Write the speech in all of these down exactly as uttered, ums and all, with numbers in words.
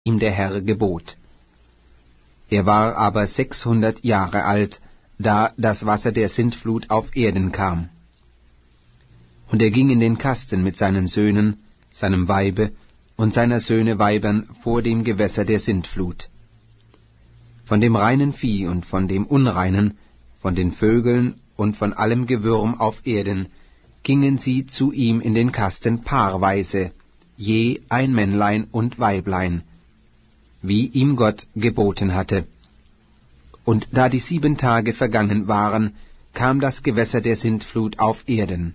ihm der Herr gebot. Er war aber sechshundert Jahre alt, da das Wasser der Sintflut auf Erden kam. Und er ging in den Kasten mit seinen Söhnen, seinem Weibe und seiner Söhne Weibern vor dem Gewässer der Sintflut. Von dem reinen Vieh und von dem Unreinen, von den Vögeln und von allem Gewürm auf Erden, gingen sie zu ihm in den Kasten paarweise, je ein Männlein und Weiblein, wie ihm Gott geboten hatte. Und da die sieben Tage vergangen waren, kam das Gewässer der Sintflut auf Erden.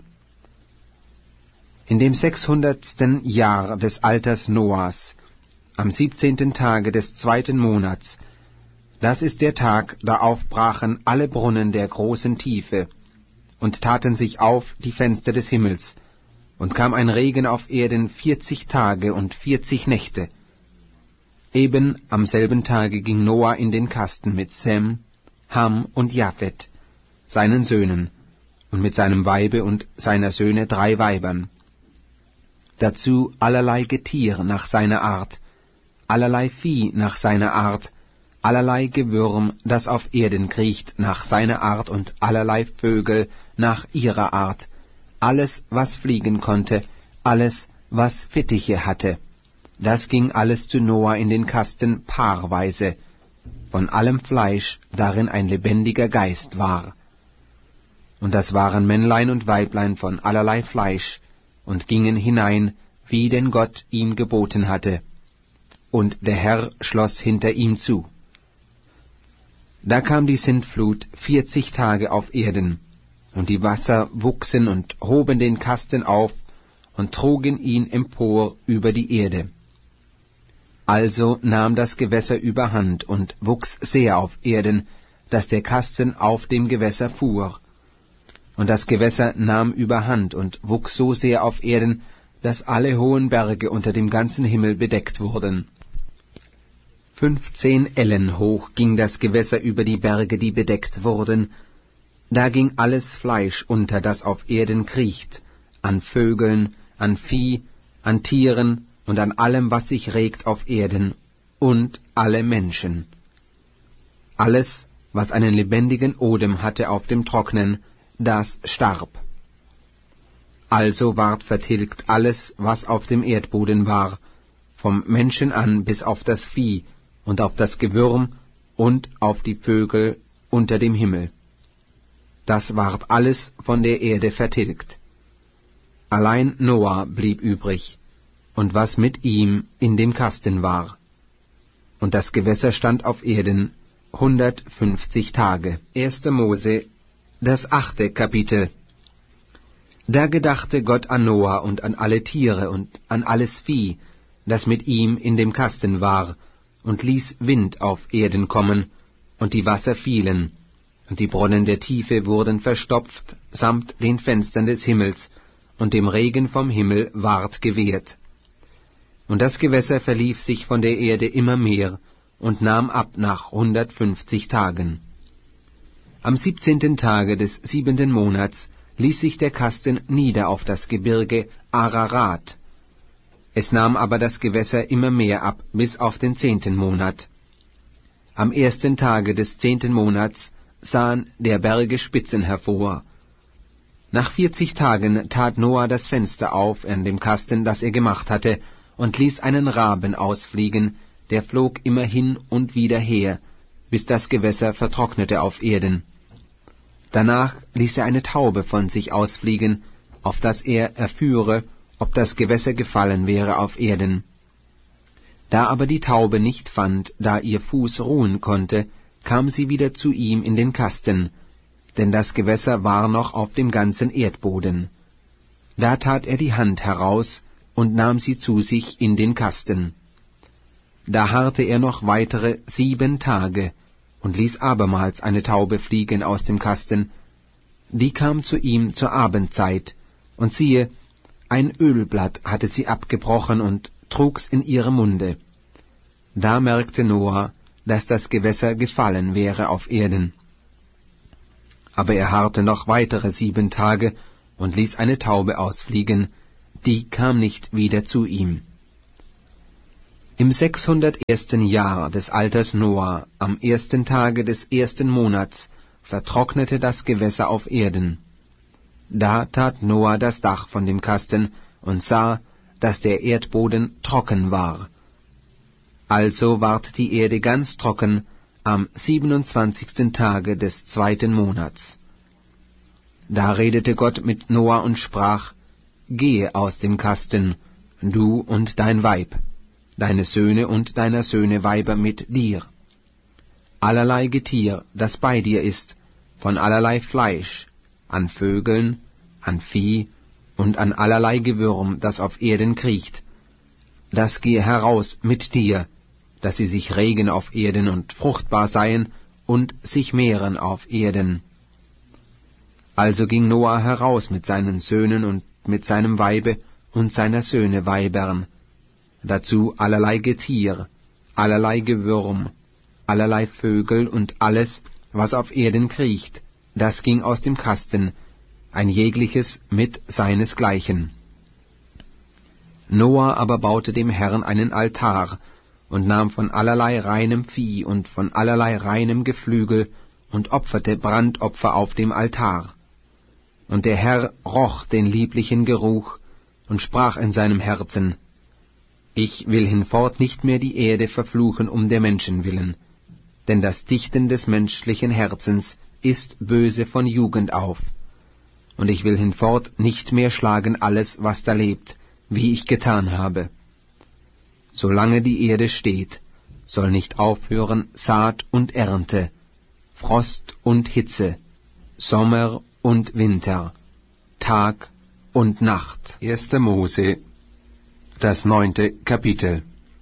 In dem sechshundertsten Jahr des Alters Noahs, am siebzehnten Tage des zweiten Monats, das ist der Tag, da aufbrachen alle Brunnen der großen Tiefe und taten sich auf die Fenster des Himmels, und kam ein Regen auf Erden vierzig Tage und vierzig Nächte. Eben am selben Tage ging Noah in den Kasten mit Sem, Ham und Japhet, seinen Söhnen, und mit seinem Weibe und seiner Söhne drei Weibern. Dazu allerlei Getier nach seiner Art, allerlei Vieh nach seiner Art, allerlei Gewürm, das auf Erden kriecht, nach seiner Art, und allerlei Vögel nach ihrer Art, alles, was fliegen konnte, alles, was Fittiche hatte. Das ging alles zu Noah in den Kasten paarweise, von allem Fleisch, darin ein lebendiger Geist war. Und das waren Männlein und Weiblein von allerlei Fleisch, und gingen hinein, wie denn Gott ihm geboten hatte. Und der Herr schloss hinter ihm zu. Da kam die Sintflut vierzig Tage auf Erden, und die Wasser wuchsen und hoben den Kasten auf und trugen ihn empor über die Erde. Also nahm das Gewässer überhand und wuchs sehr auf Erden, dass der Kasten auf dem Gewässer fuhr. Und das Gewässer nahm überhand und wuchs so sehr auf Erden, dass alle hohen Berge unter dem ganzen Himmel bedeckt wurden. Fünfzehn Ellen hoch ging das Gewässer über die Berge, die bedeckt wurden. Da ging alles Fleisch unter, das auf Erden kriecht, an Vögeln, an Vieh, an Tieren und an allem, was sich regt auf Erden, und alle Menschen. Alles, was einen lebendigen Odem hatte auf dem Trocknen, das starb. Also ward vertilgt alles, was auf dem Erdboden war, vom Menschen an bis auf das Vieh und auf das Gewürm und auf die Vögel unter dem Himmel. Das ward alles von der Erde vertilgt. Allein Noah blieb übrig, und was mit ihm in dem Kasten war. Und das Gewässer stand auf Erden hundertfünfzig Tage. Erster Mose, das achte Kapitel. Da gedachte Gott an Noah und an alle Tiere und an alles Vieh, das mit ihm in dem Kasten war, und ließ Wind auf Erden kommen, und die Wasser fielen, und die Brunnen der Tiefe wurden verstopft, samt den Fenstern des Himmels, und dem Regen vom Himmel ward gewehrt. Und das Gewässer verlief sich von der Erde immer mehr, und nahm ab nach hundertfünfzig Tagen. Am siebzehnten Tage des siebenten Monats ließ sich der Kasten nieder auf das Gebirge Ararat. Es nahm aber das Gewässer immer mehr ab, bis auf den zehnten Monat. Am ersten Tage des zehnten Monats sahen der Berge Spitzen hervor. Nach vierzig Tagen tat Noah das Fenster auf an dem Kasten, das er gemacht hatte, und ließ einen Raben ausfliegen, der flog immer hin und wieder her, bis das Gewässer vertrocknete auf Erden. Danach ließ er eine Taube von sich ausfliegen, auf dass er erführe, ob das Gewässer gefallen wäre auf Erden. Da aber die Taube nicht fand, da ihr Fuß ruhen konnte, kam sie wieder zu ihm in den Kasten, denn das Gewässer war noch auf dem ganzen Erdboden. Da tat er die Hand heraus und nahm sie zu sich in den Kasten. Da harrte er noch weitere sieben Tage und ließ abermals eine Taube fliegen aus dem Kasten. Die kam zu ihm zur Abendzeit, und siehe, ein Ölblatt hatte sie abgebrochen und trug's in ihrem Munde. Da merkte Noah, dass das Gewässer gefallen wäre auf Erden. Aber er harrte noch weitere sieben Tage und ließ eine Taube ausfliegen, die kam nicht wieder zu ihm. Im sechshundertersten Jahr des Alters Noah, am ersten Tage des ersten Monats, vertrocknete das Gewässer auf Erden. Da tat Noah das Dach von dem Kasten und sah, dass der Erdboden trocken war. Also ward die Erde ganz trocken am siebenundzwanzigsten Tage des zweiten Monats. Da redete Gott mit Noah und sprach: Gehe aus dem Kasten, du und dein Weib, deine Söhne und deiner Söhne Weiber mit dir. Allerlei Getier, das bei dir ist, von allerlei Fleisch, an Vögeln, an Vieh und an allerlei Gewürm, das auf Erden kriecht, das gehe heraus mit dir, dass sie sich regen auf Erden und fruchtbar seien und sich mehren auf Erden. Also ging Noah heraus mit seinen Söhnen und mit seinem Weibe und seiner Söhne Weibern, dazu allerlei Getier, allerlei Gewürm, allerlei Vögel und alles, was auf Erden kriecht, das ging aus dem Kasten, ein jegliches mit seinesgleichen. Noah aber baute dem Herrn einen Altar und nahm von allerlei reinem Vieh und von allerlei reinem Geflügel und opferte Brandopfer auf dem Altar. Und der Herr roch den lieblichen Geruch und sprach in seinem Herzen: Ich will hinfort nicht mehr die Erde verfluchen um der Menschen willen, denn das Dichten des menschlichen Herzens ist böse von Jugend auf. Und ich will hinfort nicht mehr schlagen alles, was da lebt, wie ich getan habe. Solange die Erde steht, soll nicht aufhören Saat und Ernte, Frost und Hitze, Sommer und Winter, Tag und Nacht. erster Mose, das neunte Kapitel.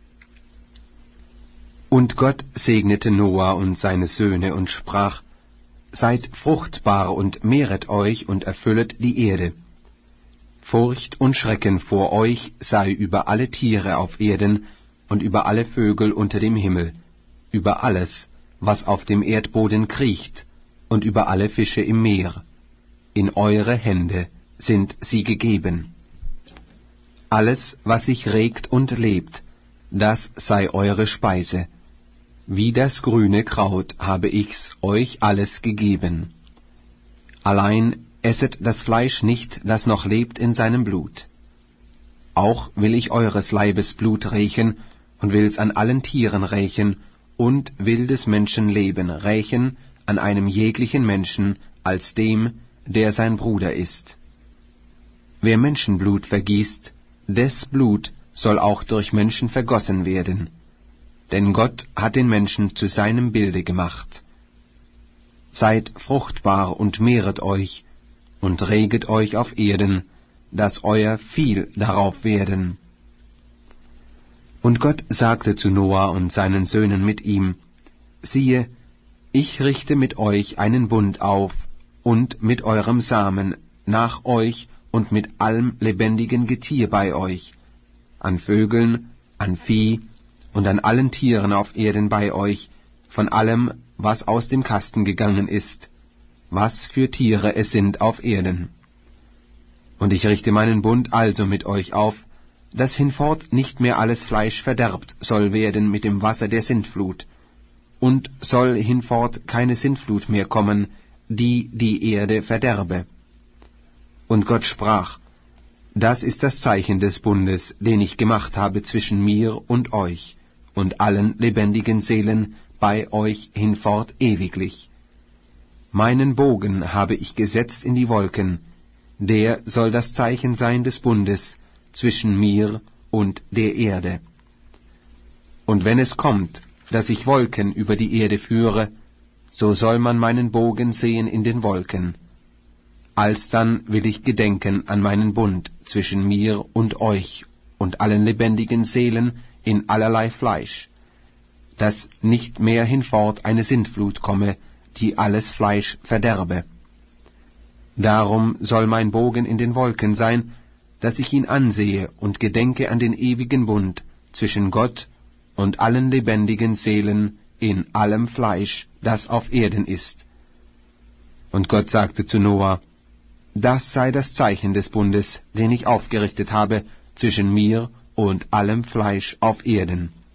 Und Gott segnete Noah und seine Söhne und sprach: Seid fruchtbar und mehret euch und erfüllet die Erde. Furcht und Schrecken vor euch sei über alle Tiere auf Erden und über alle Vögel unter dem Himmel, über alles, was auf dem Erdboden kriecht, und über alle Fische im Meer. In eure Hände sind sie gegeben. Alles, was sich regt und lebt, das sei eure Speise. Wie das grüne Kraut habe ich's euch alles gegeben. Allein esset das Fleisch nicht, das noch lebt in seinem Blut. Auch will ich eures Leibes Blut rächen und will's an allen Tieren rächen und will des Menschen Leben rächen an einem jeglichen Menschen als dem, der sein Bruder ist. Wer Menschenblut vergießt, des Blut soll auch durch Menschen vergossen werden. Denn Gott hat den Menschen zu seinem Bilde gemacht. Seid fruchtbar und mehret euch, und reget euch auf Erden, dass euer viel darauf werden. Und Gott sagte zu Noah und seinen Söhnen mit ihm: Siehe, ich richte mit euch einen Bund auf, und mit eurem Samen nach euch und mit allem lebendigen Getier bei euch, an Vögeln, an Vieh und an allen Tieren auf Erden bei euch, von allem, was aus dem Kasten gegangen ist, was für Tiere es sind auf Erden. Und ich richte meinen Bund also mit euch auf, dass hinfort nicht mehr alles Fleisch verderbt soll werden mit dem Wasser der Sintflut, und soll hinfort keine Sintflut mehr kommen, die die Erde verderbe. Und Gott sprach: Das ist das Zeichen des Bundes, den ich gemacht habe zwischen mir und euch und allen lebendigen Seelen bei euch hinfort ewiglich. Meinen Bogen habe ich gesetzt in die Wolken, der soll das Zeichen sein des Bundes zwischen mir und der Erde. Und wenn es kommt, dass ich Wolken über die Erde führe, so soll man meinen Bogen sehen in den Wolken. Alsdann will ich gedenken an meinen Bund zwischen mir und euch und allen lebendigen Seelen in allerlei Fleisch, dass nicht mehr hinfort eine Sintflut komme, die alles Fleisch verderbe. Darum soll mein Bogen in den Wolken sein, dass ich ihn ansehe und gedenke an den ewigen Bund zwischen Gott und allen lebendigen Seelen in allem Fleisch, das auf Erden ist. Und Gott sagte zu Noah: Das sei das Zeichen des Bundes, den ich aufgerichtet habe zwischen mir und allem Fleisch auf Erden.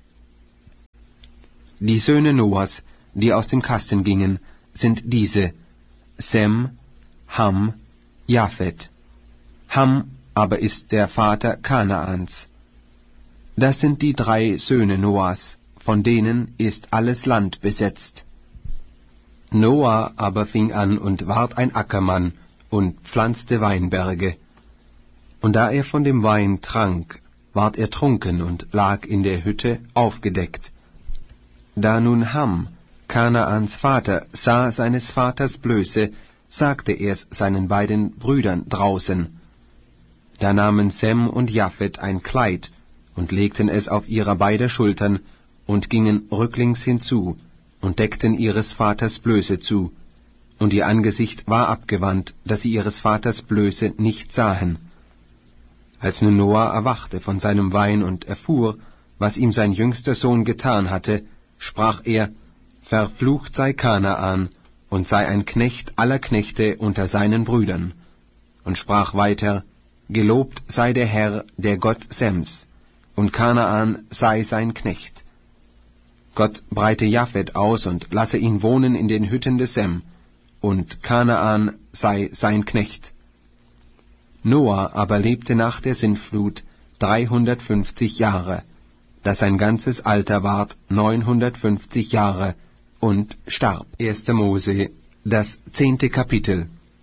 Die Söhne Noahs, die aus dem Kasten gingen, sind diese: Sem, Ham, Japhet. Ham aber ist der Vater Kanaans. Das sind die drei Söhne Noahs, von denen ist alles Land besetzt. Noah aber fing an und ward ein Ackermann und pflanzte Weinberge. Und da er von dem Wein trank, ward er trunken und lag in der Hütte aufgedeckt. Da nun Ham, Kanaans Vater, sah seines Vaters Blöße, sagte er's seinen beiden Brüdern draußen. Da nahmen Sem und Japhet ein Kleid und legten es auf ihrer beider Schultern und gingen rücklings hinzu und deckten ihres Vaters Blöße zu, und ihr Angesicht war abgewandt, dass sie ihres Vaters Blöße nicht sahen. Als nun Noah erwachte von seinem Wein und erfuhr, was ihm sein jüngster Sohn getan hatte, sprach er: Verflucht sei Kanaan und sei ein Knecht aller Knechte unter seinen Brüdern. Und sprach weiter: Gelobt sei der Herr, der Gott Sems, und Kanaan sei sein Knecht. Gott breite Japhet aus und lasse ihn wohnen in den Hütten des Sem, und Kanaan sei sein Knecht. Noah aber lebte nach der Sintflut dreihundertfünfzig Jahre, dass sein ganzes Alter ward neunhundertfünfzig Jahre, und starb. erster Mose, das zehnte Kapitel.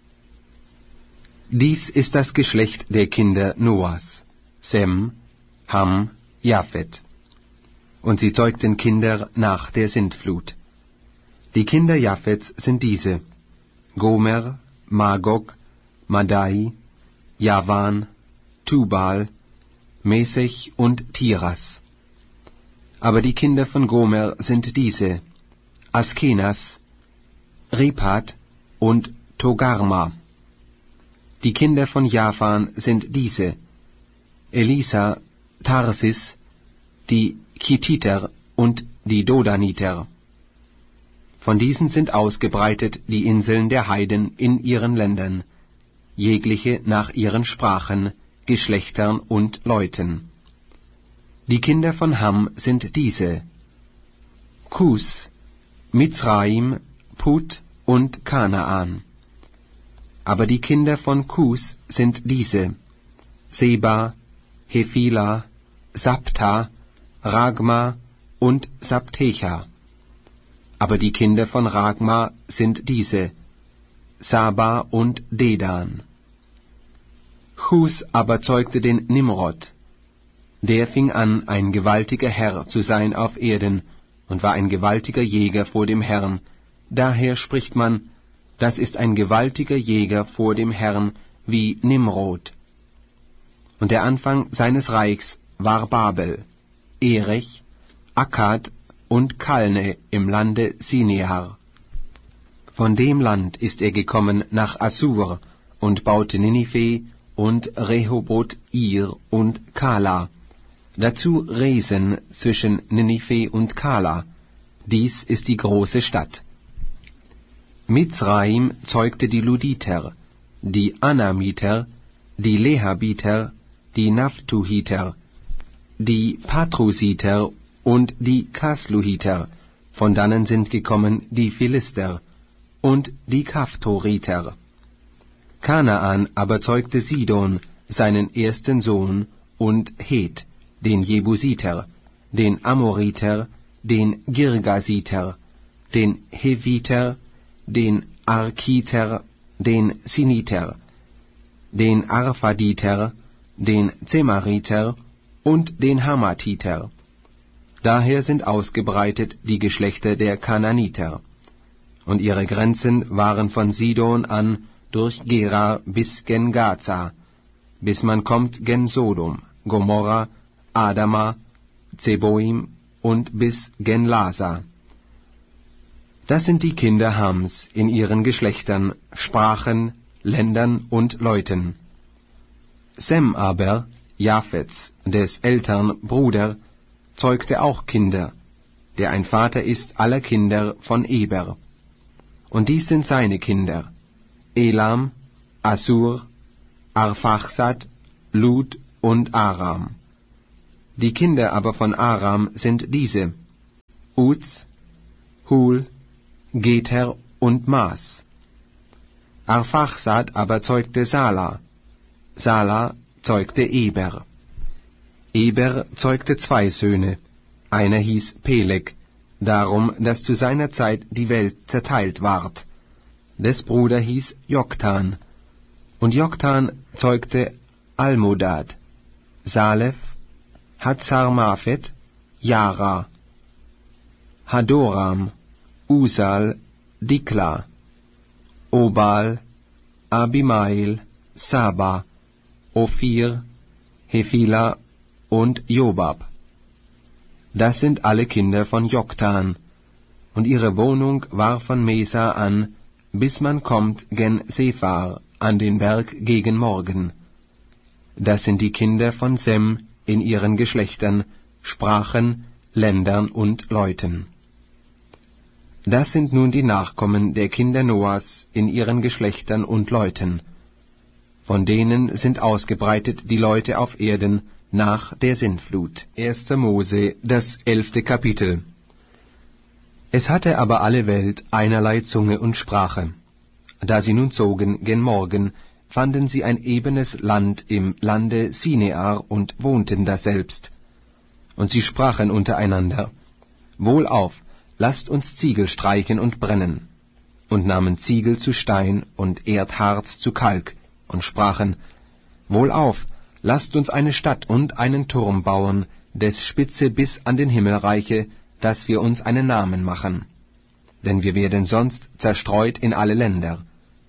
Dies ist das Geschlecht der Kinder Noahs: Sem, Ham, Japhet. Und sie zeugten Kinder nach der Sintflut. Die Kinder Japhets sind diese: Gomer, Magog, Madai, Javan, Tubal, Mesech und Tiras. Aber die Kinder von Gomer sind diese: Askenas, Ripat und Togarma. Die Kinder von Javan sind diese: Elisa, Tarsis, die Chititer und die Dodaniter. Von diesen sind ausgebreitet die Inseln der Heiden in ihren Ländern, jegliche nach ihren Sprachen, Geschlechtern und Leuten. Die Kinder von Ham sind diese: Kus, Mizraim, Put und Kanaan. Aber die Kinder von Kus sind diese: Seba, Hephila, Sabta, Ragma und Sabtecha. Aber die Kinder von Ragma sind diese: Saba und Dedan. Chus aber zeugte den Nimrod. Der fing an, ein gewaltiger Herr zu sein auf Erden, und war ein gewaltiger Jäger vor dem Herrn. Daher spricht man: Das ist ein gewaltiger Jäger vor dem Herrn, wie Nimrod. Und der Anfang seines Reichs war Babel, Erech, Akkad und Kalne im Lande Sinear. Von dem Land ist er gekommen nach Assur und baute Ninive und Rehoboth-Ir und Kala, dazu Resen zwischen Ninive und Kala. Dies ist die große Stadt. Mizraim zeugte die Luditer, die Anamiter, die Lehabiter, die Naphtuhiter, die Patrusiter und die Kasluhiter. Von dannen sind gekommen die Philister und die Kaphtoriter. Kanaan aber zeugte Sidon, seinen ersten Sohn, und Het, den Jebusiter, den Amoriter, den Girgasiter, den Heviter, den Arkiter, den Siniter, den Arphaditer, den Zemariter und den Hamatiter. Daher sind ausgebreitet die Geschlechter der Kananiter. Und ihre Grenzen waren von Sidon an durch Gerar bis gen Gaza, bis man kommt gen Sodom, Gomorra, Adama, Zeboim und bis gen Lasa. Das sind die Kinder Hams in ihren Geschlechtern, Sprachen, Ländern und Leuten. Sem aber, Japhets, des ältern Bruder, zeugte auch Kinder, der ein Vater ist aller Kinder von Eber. Und dies sind seine Kinder: Elam, Assur, Arphaxad, Lud und Aram. Die Kinder aber von Aram sind diese: Uz, Hul, Gether und Mas. Arphaxad aber zeugte Sala, Sala zeugte Eber. Eber zeugte zwei Söhne, einer hieß Peleg, darum, dass zu seiner Zeit die Welt zerteilt ward. Des Bruder hieß Joktan, und Joktan zeugte Almodad, Salef, Hazarmaphet, Jara, Hadoram, Usal, Dikla, Obal, Abimael, Saba, Ophir, Hephila und Jobab. Das sind alle Kinder von Joktan, und ihre Wohnung war von Mesa an, bis man kommt gen Sephar, an den Berg gegen Morgen. Das sind die Kinder von Sem in ihren Geschlechtern, Sprachen, Ländern und Leuten. Das sind nun die Nachkommen der Kinder Noahs in ihren Geschlechtern und Leuten. Von denen sind ausgebreitet die Leute auf Erden nach der Sintflut. erster Mose, das elfte Kapitel. Es hatte aber alle Welt einerlei Zunge und Sprache. Da sie nun zogen gen Morgen, fanden sie ein ebenes Land im Lande Sinear und wohnten daselbst. Und sie sprachen untereinander, Wohlauf, lasst uns Ziegel streichen und brennen. Und nahmen Ziegel zu Stein und Erdharz zu Kalk, und sprachen, Wohlauf, lasst uns eine Stadt und einen Turm bauen, des Spitze bis an den Himmel reiche, dass wir uns einen Namen machen. Denn wir werden sonst zerstreut in alle Länder.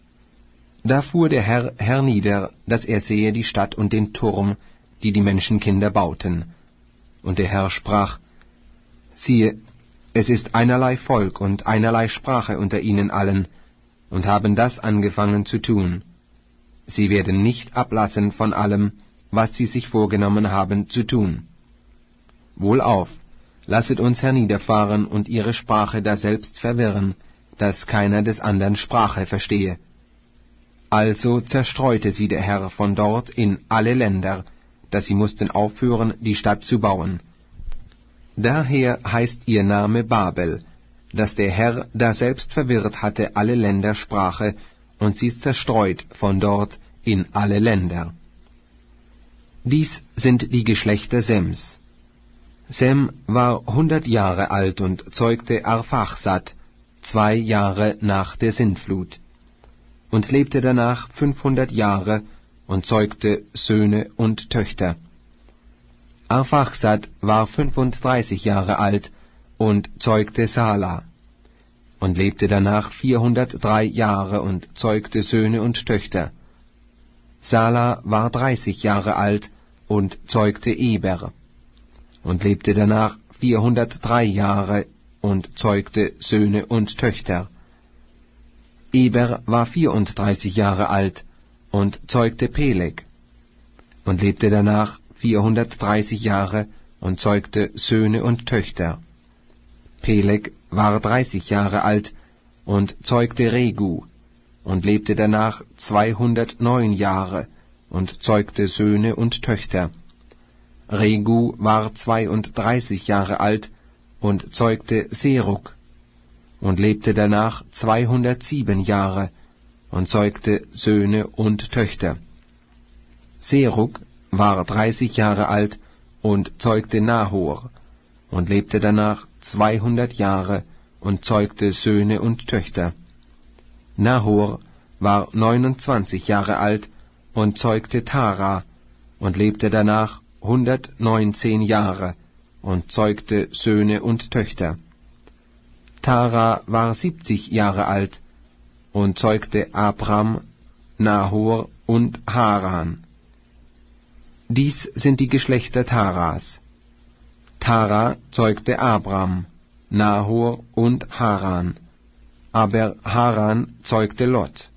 Da fuhr der Herr hernieder, dass er sehe die Stadt und den Turm, die die Menschenkinder bauten. Und der Herr sprach, siehe, es ist einerlei Volk und einerlei Sprache unter ihnen allen, und haben das angefangen zu tun. Sie werden nicht ablassen von allem, was sie sich vorgenommen haben zu tun. Wohlauf, lasset uns herniederfahren und ihre Sprache daselbst verwirren, dass keiner des andern Sprache verstehe. Also zerstreute sie der Herr von dort in alle Länder, dass sie mussten aufhören, die Stadt zu bauen. Daher heißt ihr Name Babel, dass der Herr daselbst verwirrt hatte alle Ländersprache, und sie zerstreut von dort in alle Länder. Dies sind die Geschlechter Sems. Sem war hundert Jahre alt und zeugte Arphaxad, zwei Jahre nach der Sintflut, und lebte danach fünfhundert Jahre und zeugte Söhne und Töchter. Arphaxad war fünfunddreißig Jahre alt und zeugte Sala, und lebte danach vierhundertdrei Jahre und zeugte Söhne und Töchter. Sala war dreißig Jahre alt und zeugte Eber, und lebte danach vierhundertdrei Jahre und zeugte Söhne und Töchter. Eber war vierunddreißig Jahre alt und zeugte Peleg, und lebte danach vierhundertdreißig Jahre und zeugte Söhne und Töchter. Peleg war dreißig Jahre alt und zeugte Regu, und lebte danach zweihundertneun Jahre und zeugte Söhne und Töchter. Regu war zweiunddreißig Jahre alt und zeugte Serug, und lebte danach zweihundertsieben Jahre und zeugte Söhne und Töchter. Serug war dreißig Jahre alt und zeugte Nahor, und lebte danach zweihundert Jahre und zeugte Söhne und Töchter. Nahor war neunundzwanzig Jahre alt und zeugte Tara, und lebte danach hundertneunzehn Jahre und zeugte Söhne und Töchter. Tara war siebzig Jahre alt und zeugte Abram, Nahor und Haran. Dies sind die Geschlechter Taras. Tara zeugte Abram, Nahor und Haran, aber Haran zeugte Lot.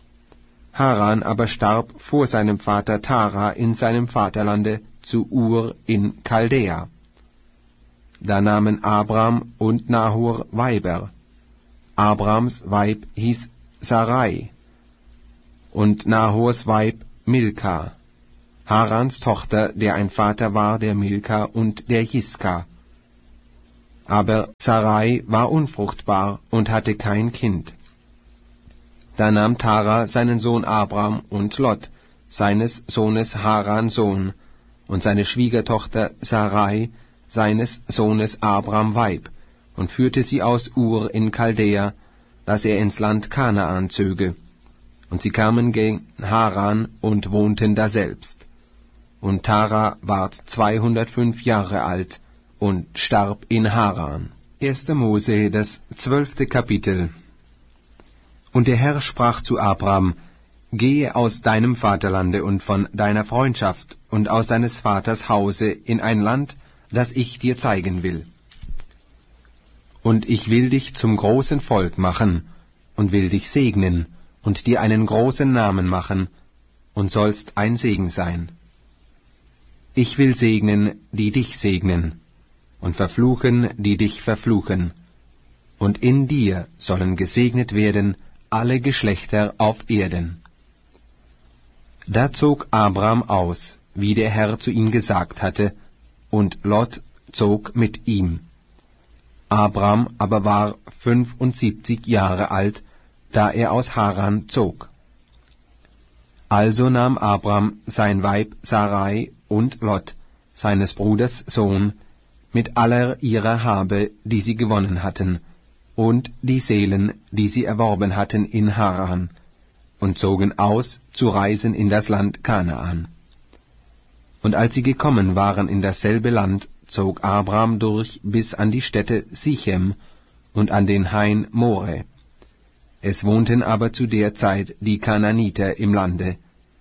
Haran aber starb vor seinem Vater Tara in seinem Vaterlande zu Ur in Chaldea. Da nahmen Abram und Nahor Weiber. Abrams Weib hieß Sarai, und Nahors Weib Milka, Harans Tochter, der ein Vater war der Milka und der Jiska. aber Sarai war unfruchtbar und hatte kein Kind. Da nahm Tara seinen Sohn Abram und Lot, seines Sohnes Haran Sohn, und seine Schwiegertochter Sarai, seines Sohnes Abram Weib, und führte sie aus Ur in Chaldea, dass er ins Land Kanaan zöge. Und sie kamen gen Haran und wohnten daselbst. Und Tara ward zweihundertfünf Jahre alt und starb in Haran. erster Mose, das zwölfte Kapitel. Und der Herr sprach zu Abram: Gehe aus deinem Vaterlande und von deiner Freundschaft und aus deines Vaters Hause in ein Land, das ich dir zeigen will. Und ich will dich zum großen Volk machen und will dich segnen und dir einen großen Namen machen und sollst ein Segen sein. Ich will segnen, die dich segnen, und verfluchen, die dich verfluchen. Und in dir sollen gesegnet werden alle Geschlechter auf Erden. Da zog Abram aus, wie der Herr zu ihm gesagt hatte, und Lot zog mit ihm. Abram aber war fünfundsiebzig Jahre alt, da er aus Haran zog. Also nahm Abram sein Weib Sarai und Lot, seines Bruders Sohn, mit aller ihrer Habe, die sie gewonnen hatten, und die Seelen, die sie erworben hatten in Haran, und zogen aus, zu reisen in das Land Kanaan. Und als sie gekommen waren in dasselbe Land, zog Abram durch bis an die Stätte Sichem und an den Hain More. Es wohnten aber zu der Zeit die Kanaaniter im Lande.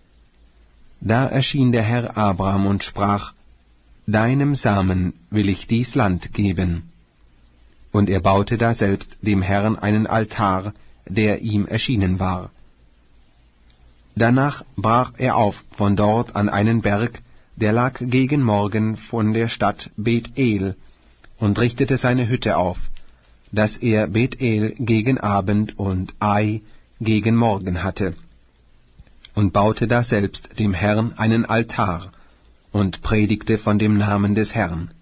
Da erschien der Herr Abram und sprach: Deinem Samen will ich dies Land geben. Und er baute daselbst dem Herrn einen Altar, der ihm erschienen war. Danach brach er auf von dort an einen Berg, der lag gegen Morgen von der Stadt Bethel, und richtete seine Hütte auf, dass er Bethel gegen Abend und Ai gegen Morgen hatte, und baute daselbst dem Herrn einen Altar, und predigte von dem Namen des Herrn.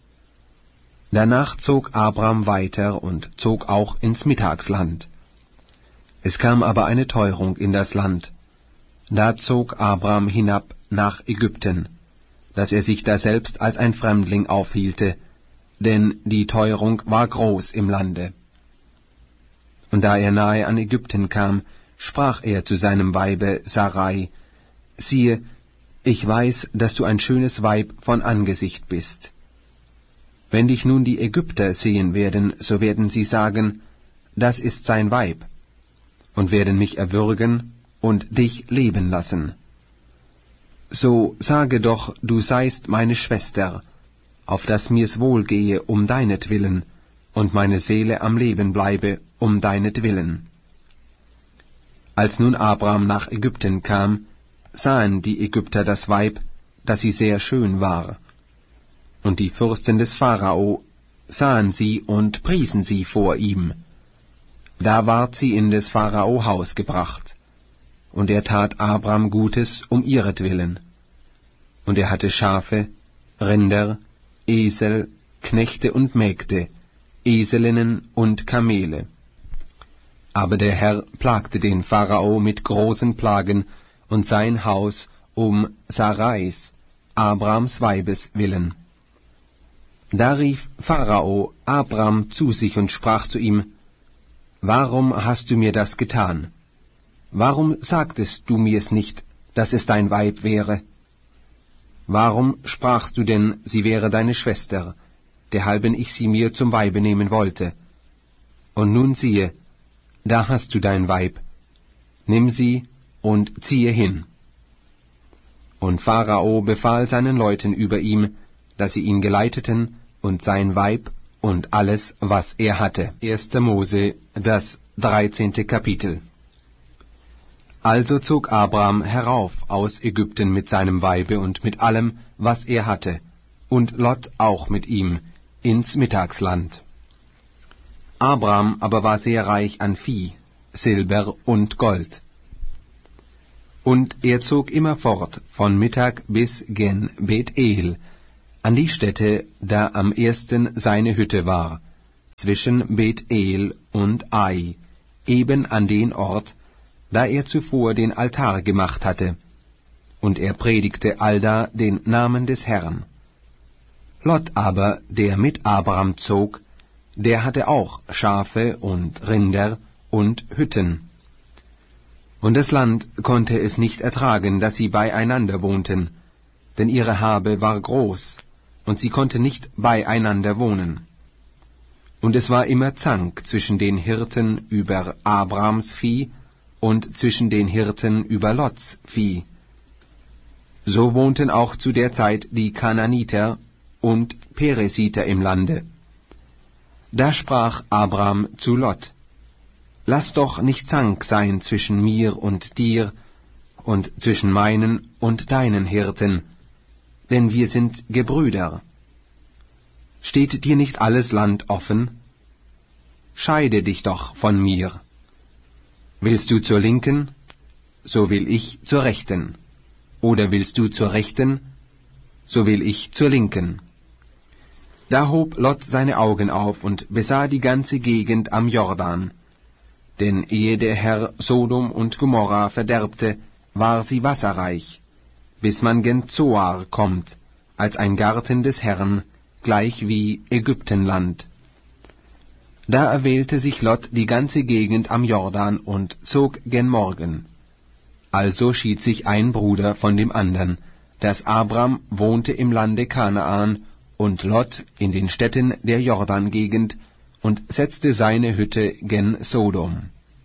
Danach zog Abram weiter und zog auch ins Mittagsland. Es kam aber eine Teuerung in das Land. Da zog Abram hinab nach Ägypten, dass er sich daselbst als ein Fremdling aufhielte, denn die Teuerung war groß im Lande. Und da er nahe an Ägypten kam, sprach er zu seinem Weibe Sarai: Siehe, ich weiß, dass du ein schönes Weib von Angesicht bist. Wenn dich nun die Ägypter sehen werden, so werden sie sagen: Das ist sein Weib, und werden mich erwürgen und dich leben lassen. So sage doch, du seist meine Schwester, auf dass mir's wohlgehe um deinetwillen, und meine Seele am Leben bleibe um deinetwillen. Als nun Abram nach Ägypten kam, sahen die Ägypter das Weib, dass sie sehr schön war. Und die Fürsten des Pharao sahen sie und priesen sie vor ihm. Da ward sie in des Pharao Haus gebracht, und er tat Abram Gutes um ihretwillen. Und er hatte Schafe, Rinder, Esel, Knechte und Mägde, Eselinnen und Kamele. Aber der Herr plagte den Pharao mit großen Plagen und sein Haus um Sarais, Abrams Weibes willen. Da rief Pharao Abram zu sich und sprach zu ihm: Warum hast du mir das getan? Warum sagtest du mir's nicht, dass es dein Weib wäre? Warum sprachst du denn, sie wäre deine Schwester, derhalben ich sie mir zum Weibe nehmen wollte? Und nun siehe, da hast du dein Weib, nimm sie und ziehe hin. Und Pharao befahl seinen Leuten über ihm, dass sie ihn geleiteten, und sein Weib und alles, was er hatte. erster Mose, das dreizehnte Kapitel. Also zog Abram herauf aus Ägypten mit seinem Weibe und mit allem, was er hatte, und Lot auch mit ihm, ins Mittagsland. Abram aber war sehr reich an Vieh, Silber und Gold. Und er zog immerfort von Mittag bis gen Bethel, an die Stätte, da am ersten seine Hütte war, zwischen Bet-El und Ai, eben an den Ort, da er zuvor den Altar gemacht hatte, und er predigte allda den Namen des Herrn. Lot aber, der mit Abram zog, der hatte auch Schafe und Rinder und Hütten. Und das Land konnte es nicht ertragen, dass sie beieinander wohnten, denn ihre Habe war groß, und sie konnte nicht beieinander wohnen. Und es war immer Zank zwischen den Hirten über Abrams Vieh und zwischen den Hirten über Lots Vieh. So wohnten auch zu der Zeit die Kananiter und Peresiter im Lande. Da sprach Abram zu Lot: Lass doch nicht Zank sein zwischen mir und dir und zwischen meinen und deinen Hirten, denn wir sind Gebrüder. Steht dir nicht alles Land offen? Scheide dich doch von mir. Willst du zur Linken, so will ich zur Rechten. Oder willst du zur Rechten, so will ich zur Linken. Da hob Lot seine Augen auf und besah die ganze Gegend am Jordan. Denn ehe der Herr Sodom und Gomorra verderbte, war sie wasserreich, bis man gen Zoar kommt, als ein Garten des Herrn, gleich wie Ägyptenland. Da erwählte sich Lot die ganze Gegend am Jordan und zog gen Morgen. Also schied sich ein Bruder von dem andern, dass Abram wohnte im Lande Kanaan und Lot in den Städten der Jordan-Gegend und setzte seine Hütte gen Sodom.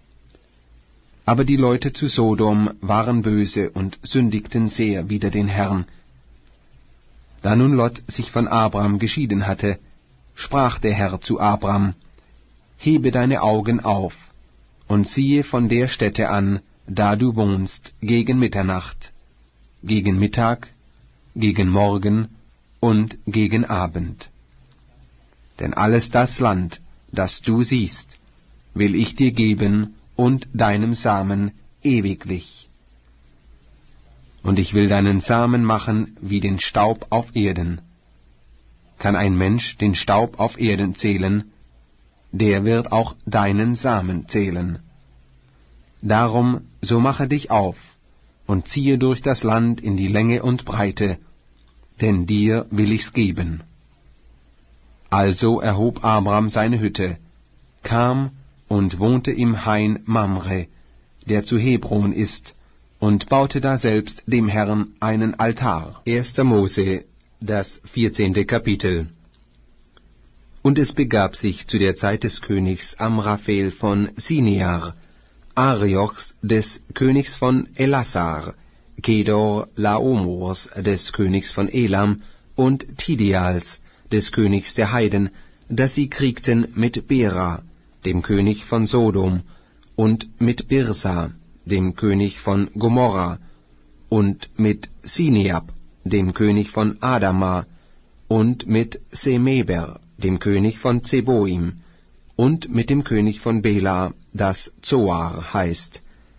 Aber die Leute zu Sodom waren böse und sündigten sehr wider den Herrn. Da nun Lot sich von Abram geschieden hatte, sprach der Herr zu Abram: Hebe deine Augen auf und siehe von der Stätte an, da du wohnst, gegen Mitternacht, gegen Mittag, gegen Morgen und gegen Abend. Denn alles das Land, das du siehst, will ich dir geben und deinem Samen ewiglich. Und ich will deinen Samen machen wie den Staub auf Erden. Kann ein Mensch den Staub auf Erden zählen, der wird auch deinen Samen zählen. Darum, so mache dich auf und ziehe durch das Land in die Länge und Breite, denn dir will ich's geben. Also erhob Abram seine Hütte, kam und wohnte im Hain Mamre, der zu Hebron ist, und baute daselbst dem Herrn einen Altar. erster Mose, das vierzehnte Kapitel. Und es begab sich zu der Zeit des Königs Amraphel von Sinear, Ariochs des Königs von Elassar, Kedor Laomors des Königs von Elam und Tidials des Königs der Heiden, dass sie kriegten mit Bera, dem König von Sodom, und mit Birsa, dem König von Gomorra, und mit Sineab, dem König von Adama, und mit Semeber, dem König von Zeboim, und mit dem König von Bela, das Zoar heißt.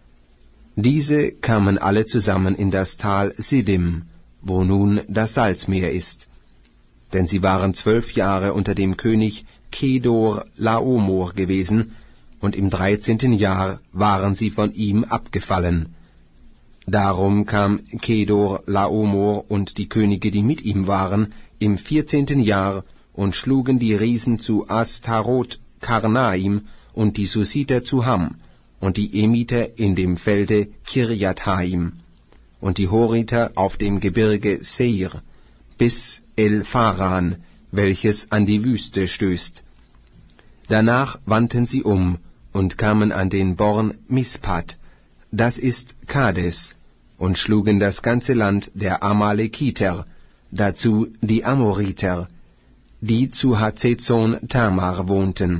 Diese kamen alle zusammen in das Tal Siddim, wo nun das Salzmeer ist. Denn sie waren zwölf Jahre unter dem König Kedor Laomor gewesen, und im dreizehnten Jahr waren sie von ihm abgefallen. Darum kam Kedor Laomor und die Könige, die mit ihm waren, im vierzehnten Jahr und schlugen die Riesen zu Astarot Karnaim und die Susiter zu Ham und die Emiter in dem Felde Kirjathaim und die Horiter auf dem Gebirge Seir bis El-Pharan, welches an die Wüste stößt. Danach wandten sie um und kamen an den Born Mispat, das ist Kades, und schlugen das ganze Land der Amalekiter, dazu die Amoriter, die zu Hazezon Tamar wohnten.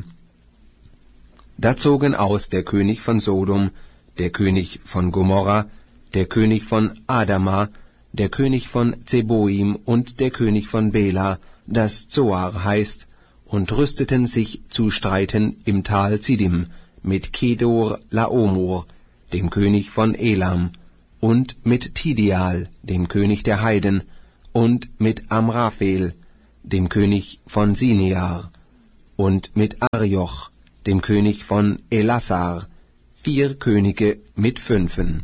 Da zogen aus der König von Sodom, der König von Gomorra, der König von Adama, der König von Zeboim und der König von Bela, das Zoar heißt, und rüsteten sich zu streiten im Tal Siddim mit Kedor Laomor, dem König von Elam, und mit Tidial, dem König der Heiden, und mit Amraphel, dem König von Sinear, und mit Arioch, dem König von Elassar, vier Könige mit Fünfen.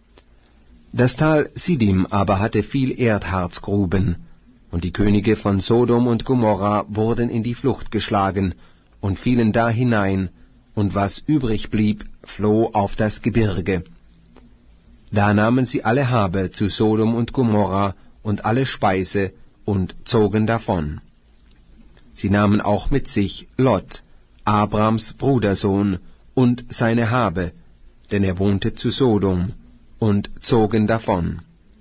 Das Tal Siddim aber hatte viel Erdharzgruben, und die Könige von Sodom und Gomorra wurden in die Flucht geschlagen und fielen da hinein, und was übrig blieb, floh auf das Gebirge. Da nahmen sie alle Habe zu Sodom und Gomorra und alle Speise und zogen davon. Sie nahmen auch mit sich Lot, Abrams Brudersohn, und seine Habe, denn er wohnte zu Sodom, und zogen davon.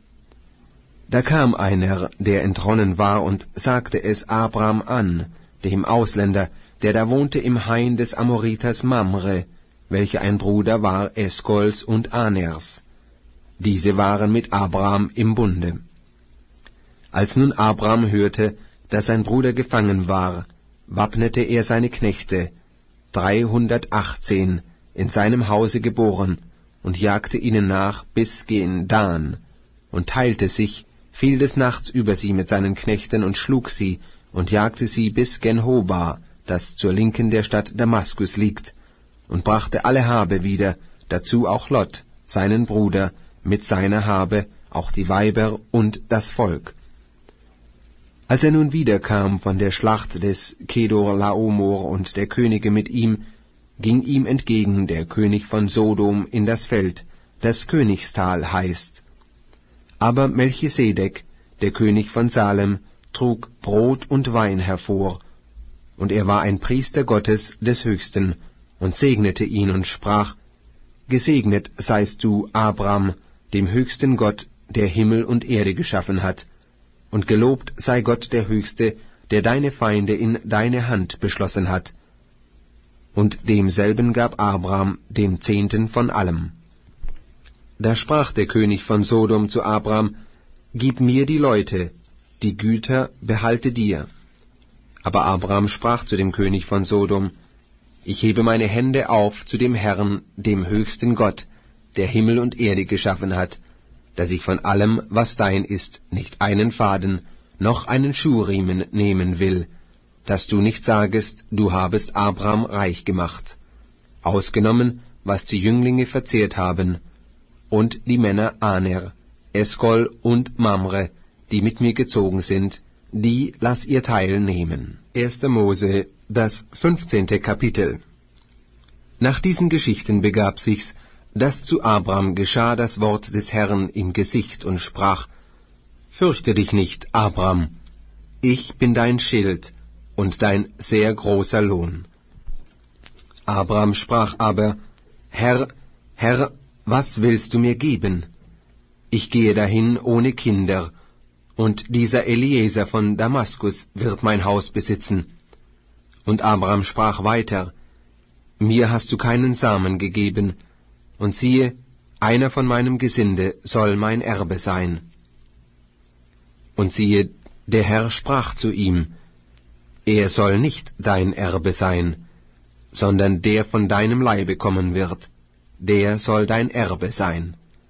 Da kam einer, der entronnen war, und sagte es Abram an, dem Ausländer, der da wohnte im Hain des Amoriters Mamre, welcher ein Bruder war Eskols und Aners. Diese waren mit Abram im Bunde. Als nun Abram hörte, dass sein Bruder gefangen war, wappnete er seine Knechte, dreihundertachtzehn, in seinem Hause geboren, und jagte ihnen nach bis gen Dan, und teilte sich, fiel des Nachts über sie mit seinen Knechten und schlug sie, und jagte sie bis gen Hoba, das zur Linken der Stadt Damaskus liegt, und brachte alle Habe wieder, dazu auch Lot, seinen Bruder, mit seiner Habe, auch die Weiber und das Volk. Als er nun wiederkam von der Schlacht des Kedor Laomer und der Könige mit ihm, ging ihm entgegen der König von Sodom in das Feld, das Königstal heißt. Aber Melchisedek, der König von Salem, trug Brot und Wein hervor, und er war ein Priester Gottes des Höchsten, und segnete ihn und sprach, Gesegnet seist du, Abram, dem höchsten Gott, der Himmel und Erde geschaffen hat, und gelobt sei Gott der Höchste, der deine Feinde in deine Hand beschlossen hat. Und demselben gab Abram den Zehnten von allem. Da sprach der König von Sodom zu Abram, Gib mir die Leute, die Güter behalte dir. Aber Abram sprach zu dem König von Sodom, Ich hebe meine Hände auf zu dem Herrn, dem höchsten Gott, der Himmel und Erde geschaffen hat, dass ich von allem, was dein ist, nicht einen Faden, noch einen Schuhriemen nehmen will, dass du nicht sagest, du habest Abram reich gemacht, ausgenommen, was die Jünglinge verzehrt haben, und die Männer Aner, Eskol und Mamre, die mit mir gezogen sind, die lass ihr Teil nehmen. erster Mose, das fünfzehnte Kapitel. Nach diesen Geschichten begab sich's, dass zu Abram geschah das Wort des Herrn im Gesicht und sprach, Fürchte dich nicht, Abram, ich bin dein Schild und dein sehr großer Lohn. Abram sprach aber, Herr, Herr, was willst du mir geben? Ich gehe dahin ohne Kinder, und dieser Eliezer von Damaskus wird mein Haus besitzen. Und Abram sprach weiter, Mir hast du keinen Samen gegeben, und siehe, einer von meinem Gesinde soll mein Erbe sein. Und siehe, der Herr sprach zu ihm, Er soll nicht dein Erbe sein, sondern der von deinem Leibe kommen wird, der soll dein Erbe sein.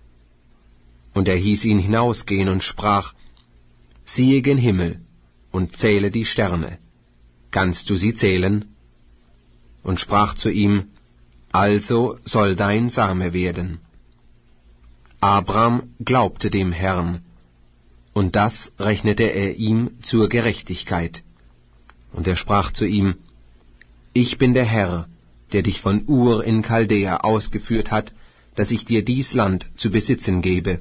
Und er hieß ihn hinausgehen und sprach, Siehe gen Himmel und zähle die Sterne, kannst du sie zählen? Und sprach zu ihm, Also soll dein Same werden. Abram glaubte dem Herrn, und das rechnete er ihm zur Gerechtigkeit. Und er sprach zu ihm, Ich bin der Herr, der dich von Ur in Chaldea ausgeführt hat, dass ich dir dies Land zu besitzen gebe.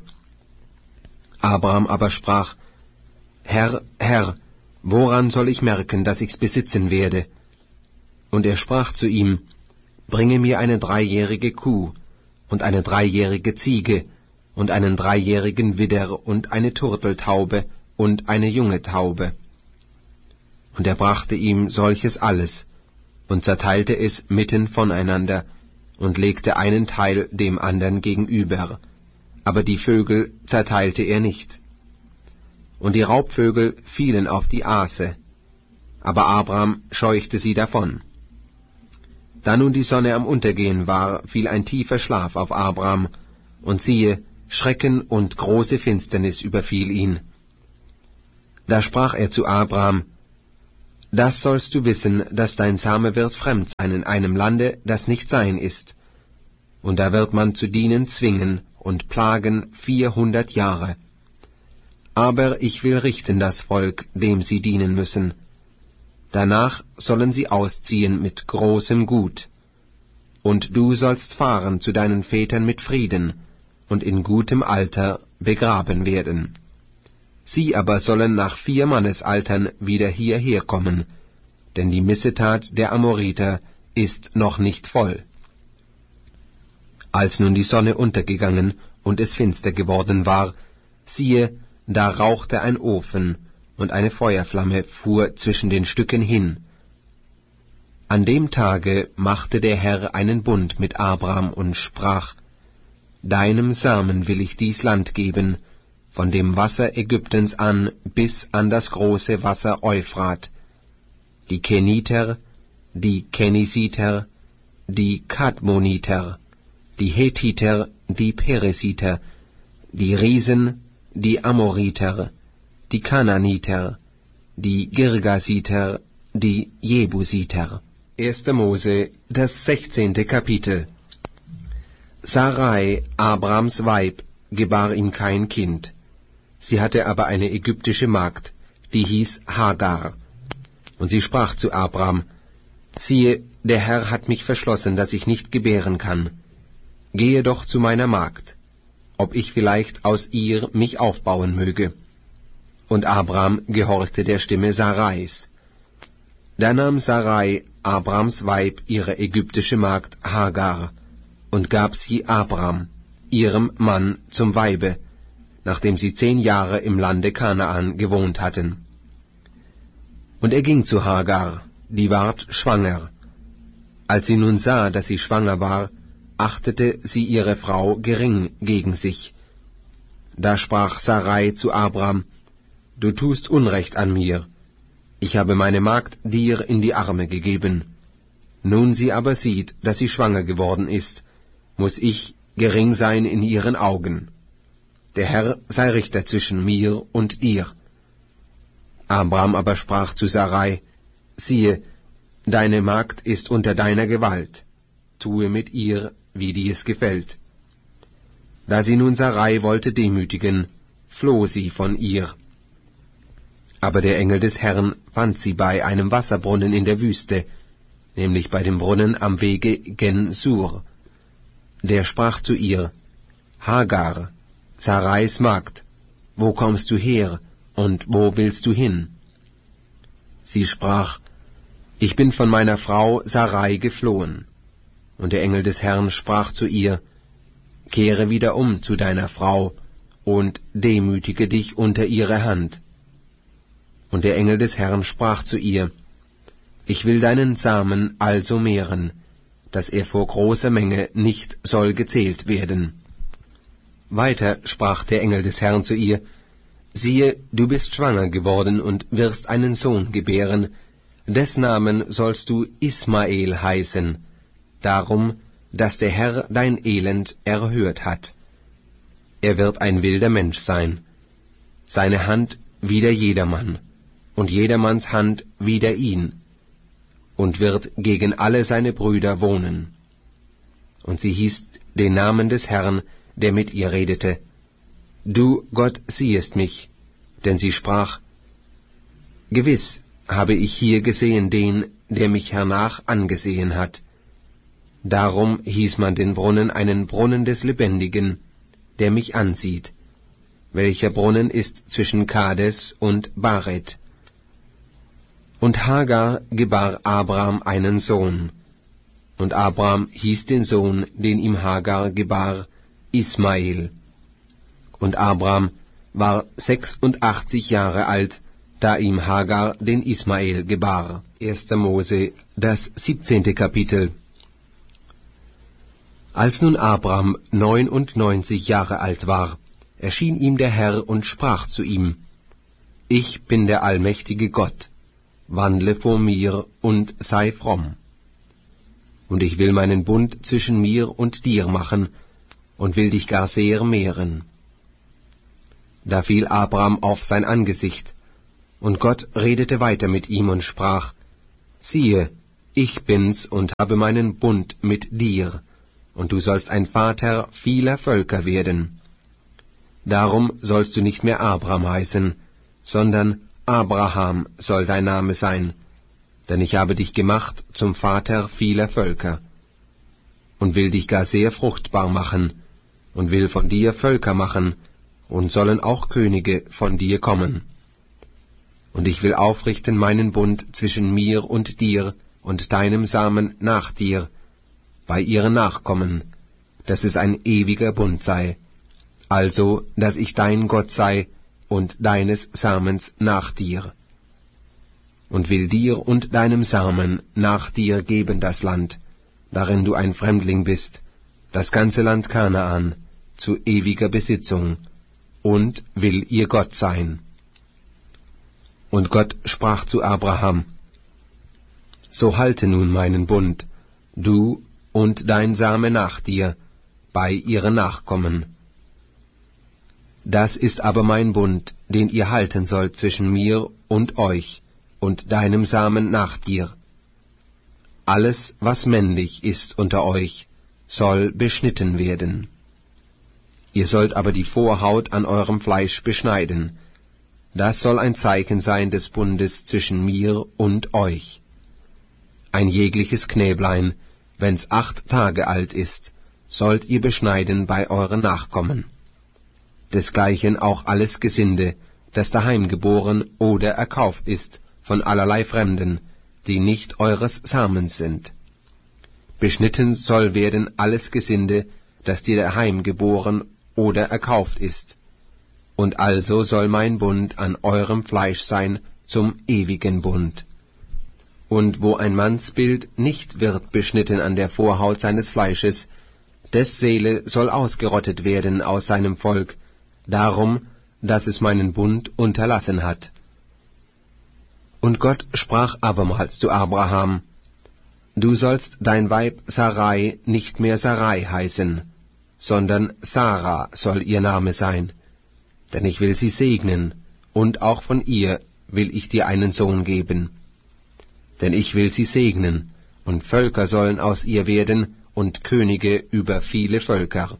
Abram aber sprach, Herr, Herr, woran soll ich merken, dass ich's besitzen werde? Und er sprach zu ihm, Bringe mir eine dreijährige Kuh und eine dreijährige Ziege und einen dreijährigen Widder und eine Turteltaube und eine junge Taube. Und er brachte ihm solches alles und zerteilte es mitten voneinander und legte einen Teil dem andern gegenüber, aber die Vögel zerteilte er nicht. Und die Raubvögel fielen auf die Aase, aber Abram scheuchte sie davon. Da nun die Sonne am Untergehen war, fiel ein tiefer Schlaf auf Abram, und siehe, Schrecken und große Finsternis überfiel ihn. Da sprach er zu Abram: Das sollst du wissen, dass dein Same wird fremd sein in einem Lande, das nicht sein ist. Und da wird man zu dienen zwingen und plagen vierhundert Jahre. Aber ich will richten das Volk, dem sie dienen müssen. Danach sollen sie ausziehen mit großem Gut. Und du sollst fahren zu deinen Vätern mit Frieden und in gutem Alter begraben werden. Sie aber sollen nach vier Mannesaltern wieder hierher kommen, denn die Missetat der Amoriter ist noch nicht voll. Als nun die Sonne untergegangen und es finster geworden war, siehe, da rauchte ein Ofen, und eine Feuerflamme fuhr zwischen den Stücken hin. An dem Tage machte der Herr einen Bund mit Abram und sprach: Deinem Samen will ich dies Land geben, von dem Wasser Ägyptens an bis an das große Wasser Euphrat, die Keniter, die Kenisiter, die Kadmoniter, die Hethiter, die Peresiter, die Riesen, die Amoriter, die Kananiter, die Girgasiter, die Jebusiter. erster Mose, das sechzehnte Kapitel. Sarai, Abrams Weib, gebar ihm kein Kind. Sie hatte aber eine ägyptische Magd, die hieß Hagar. Und sie sprach zu Abram: Siehe, der Herr hat mich verschlossen, dass ich nicht gebären kann. Gehe doch zu meiner Magd, ob ich vielleicht aus ihr mich aufbauen möge. Und Abram gehorchte der Stimme Sarais. Da nahm Sarai, Abrams Weib, ihre ägyptische Magd Hagar, und gab sie Abram, ihrem Mann, zum Weibe, nachdem sie zehn Jahre im Lande Kanaan gewohnt hatten. Und er ging zu Hagar, die ward schwanger. Als sie nun sah, dass sie schwanger war, achtete sie ihre Frau gering gegen sich. Da sprach Sarai zu Abram: Du tust Unrecht an mir. Ich habe meine Magd dir in die Arme gegeben. Nun sie aber sieht, dass sie schwanger geworden ist, muß ich gering sein in ihren Augen. Der Herr sei Richter zwischen mir und dir. Abram aber sprach zu Sarai: Siehe, deine Magd ist unter deiner Gewalt. Tue mit ihr, wie dir es gefällt. Da sie nun Sarai wollte demütigen, floh sie von ihr. Aber der Engel des Herrn fand sie bei einem Wasserbrunnen in der Wüste, nämlich bei dem Brunnen am Wege Gen-Sur. Der sprach zu ihr: Hagar, Sarais Magd, wo kommst du her, und wo willst du hin? Sie sprach: Ich bin von meiner Frau Sarai geflohen. Und der Engel des Herrn sprach zu ihr: Kehre wieder um zu deiner Frau und demütige dich unter ihre Hand. Und der Engel des Herrn sprach zu ihr: Ich will deinen Samen also mehren, dass er vor großer Menge nicht soll gezählt werden. Weiter sprach der Engel des Herrn zu ihr: Siehe, du bist schwanger geworden und wirst einen Sohn gebären, des Namen sollst du Ismael heißen, darum, dass der Herr dein Elend erhört hat. Er wird ein wilder Mensch sein, seine Hand wider jedermann, und jedermanns Hand wider ihn, und wird gegen alle seine Brüder wohnen. Und sie hieß den Namen des Herrn, der mit ihr redete: Du, Gott, siehest mich. Denn sie sprach: Gewiss habe ich hier gesehen den, der mich hernach angesehen hat. Darum hieß man den Brunnen einen Brunnen des Lebendigen, der mich ansieht, welcher Brunnen ist zwischen Kades und Baret. Und Hagar gebar Abram einen Sohn, und Abram hieß den Sohn, den ihm Hagar gebar, Ismael. Und Abram war sechsundachtzig Jahre alt, da ihm Hagar den Ismael gebar. erster Mose, das siebzehnte Kapitel. Als nun Abram neunundneunzig Jahre alt war, erschien ihm der Herr und sprach zu ihm: Ich bin der allmächtige Gott, wandle vor mir und sei fromm. Und ich will meinen Bund zwischen mir und dir machen, und will dich gar sehr mehren. Da fiel Abram auf sein Angesicht, Und Gott redete weiter mit ihm und sprach, siehe, ich bin's und habe meinen Bund mit dir, und du sollst ein Vater vieler Völker werden. Darum sollst du nicht mehr Abram heißen, sondern Abraham soll dein Name sein, denn ich habe dich gemacht zum Vater vieler Völker, und will dich gar sehr fruchtbar machen, und will von dir Völker machen, und sollen auch Könige von dir kommen. Und ich will aufrichten meinen Bund zwischen mir und dir und deinem Samen nach dir, bei ihren Nachkommen, dass es ein ewiger Bund sei, also, dass ich dein Gott sei und deines Samens nach dir. Und will dir und deinem Samen nach dir geben das Land, darin du ein Fremdling bist, das ganze Land Kanaan, zu ewiger Besitzung, und will ihr Gott sein. Und Gott sprach zu Abraham, so halte nun meinen Bund, du und dein Same nach dir, bei ihren Nachkommen. Das ist aber mein Bund, den ihr halten sollt zwischen mir und euch und deinem Samen nach dir. Alles, was männlich ist unter euch, soll beschnitten werden. Ihr sollt aber die Vorhaut an eurem Fleisch beschneiden. Das soll ein Zeichen sein des Bundes zwischen mir und euch. Ein jegliches Knäblein, wenn's acht Tage alt ist, sollt ihr beschneiden bei euren Nachkommen. Desgleichen auch alles Gesinde, das daheim geboren oder erkauft ist von allerlei Fremden, die nicht eures Samens sind. Beschnitten soll werden alles Gesinde, das dir daheim geboren oder erkauft ist. Und also soll mein Bund an eurem Fleisch sein zum ewigen Bund. Und wo ein Mannsbild nicht wird beschnitten an der Vorhaut seines Fleisches, des Seele soll ausgerottet werden aus seinem Volk, darum, dass es meinen Bund unterlassen hat. Und Gott sprach abermals zu Abraham, du sollst dein Weib Sarai nicht mehr Sarai heißen, sondern Sarah soll ihr Name sein, denn ich will sie segnen, und auch von ihr will ich dir einen Sohn geben. Denn ich will sie segnen, und Völker sollen aus ihr werden, und Könige über viele Völker.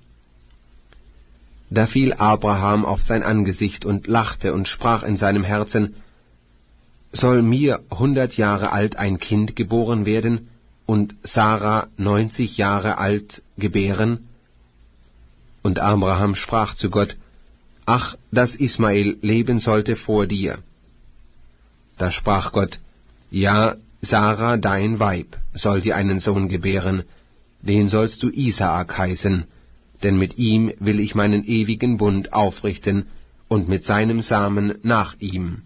Da fiel Abraham auf sein Angesicht und lachte und sprach in seinem Herzen, soll mir hundert Jahre alt ein Kind geboren werden, und Sarah neunzig Jahre alt gebären? Und Abraham sprach zu Gott, ach, dass Ismael leben sollte vor dir. Da sprach Gott, ja, Sarah, dein Weib, soll dir einen Sohn gebären, den sollst du Isaak heißen, denn mit ihm will ich meinen ewigen Bund aufrichten, und mit seinem Samen nach ihm.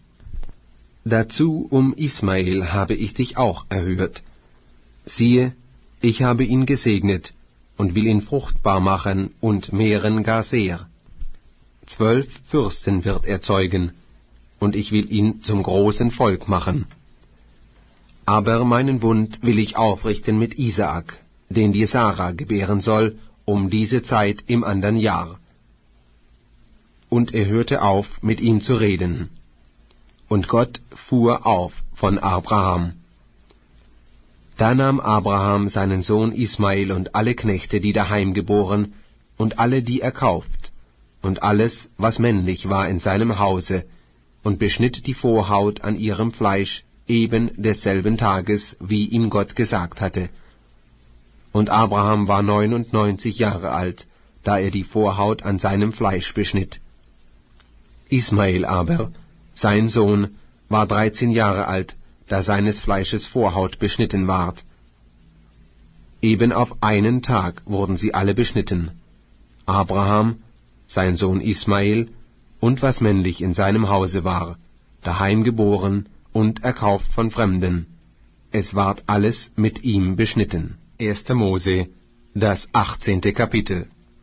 Dazu um Ismael habe ich dich auch erhört. Siehe, ich habe ihn gesegnet, und will ihn fruchtbar machen und mehren gar sehr. Zwölf Fürsten wird er zeugen, und ich will ihn zum großen Volk machen. Aber meinen Bund will ich aufrichten mit Isaak, den dir Sarah gebären soll, um diese Zeit im andern Jahr. Und er hörte auf, mit ihm zu reden. Und Gott fuhr auf von Abraham. Da nahm Abraham seinen Sohn Ismael und alle Knechte, die daheim geboren, und alle, die er kauft, und alles, was männlich war in seinem Hause, und beschnitt die Vorhaut an ihrem Fleisch, eben desselben Tages, wie ihm Gott gesagt hatte. Und Abraham war neunundneunzig Jahre alt, da er die Vorhaut an seinem Fleisch beschnitt. Ismael aber, sein Sohn, war dreizehn Jahre alt, da seines Fleisches Vorhaut beschnitten ward. Eben auf einen Tag wurden sie alle beschnitten. Abraham, sein Sohn Ismael, und was männlich in seinem Hause war, daheim geboren und erkauft von Fremden. Es ward alles mit ihm beschnitten. erster Mose, das achtzehnte Kapitel.